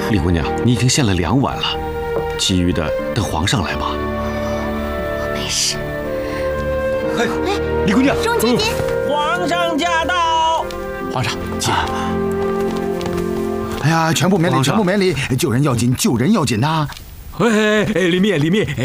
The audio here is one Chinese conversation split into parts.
李姑娘，你已经献了2碗了，其余的等皇上来吧。 没事。 哎，李姑娘， 钟姐姐， 皇上驾到！ 皇上，请。 哎呀，全部免礼，全部免礼！救人要紧，救人要紧呐！ 李密，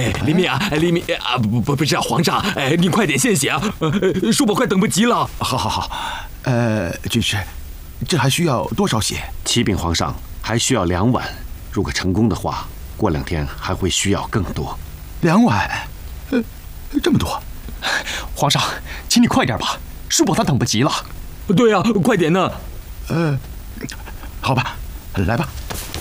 不是皇上，你快点献血啊！叔伯快等不及了。 好，军师，这还需要多少血？ 启禀皇上，还需要2碗。如果成功的话，过2天还会需要更多。 2碗，这么多？ 皇上，请你快点吧，叔伯他等不及了。对啊，快点呢。 好吧，来吧。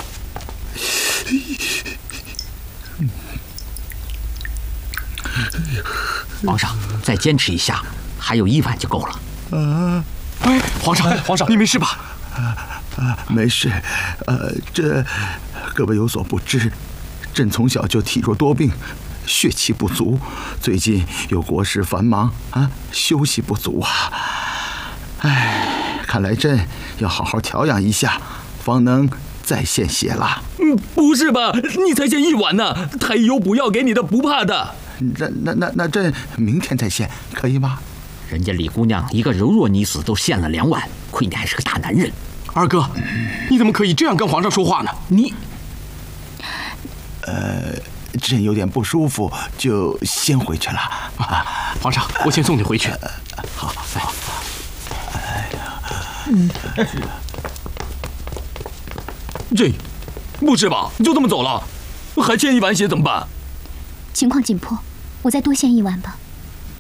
皇上，再坚持一下，还有1碗就够了。 皇上，你没事吧？ 没事。这各位有所不知，朕从小就体弱多病，血气不足，最近有国事繁忙啊，休息不足啊。看来朕要好好调养一下，方能再献血了。 不是吧？你才献1碗呢，太医有补药给你的，不怕的。 那朕明天再献，可以吗？ 人家李姑娘一个柔弱女子都献了2碗，亏你还是个大男人。 二哥，你怎么可以这样跟皇上说话呢？你， 朕有点不舒服，就先回去了。 皇上，我先送你回去。 好。 这，不是吧？就这么走了？还欠1碗血怎么办？ 情况紧迫，我再多献1碗吧。